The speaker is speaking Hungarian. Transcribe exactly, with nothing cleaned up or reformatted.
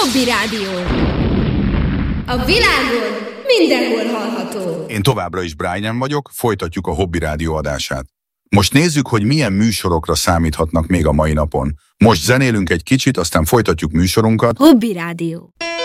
Hobby Rádió. A világon mindenhol hallható. Én továbbra is Brian vagyok, folytatjuk a Hobby Rádió adását. Most nézzük, hogy milyen műsorokra számíthatnak még a mai napon. Most zenélünk egy kicsit, aztán folytatjuk műsorunkat. Hobby Rádió.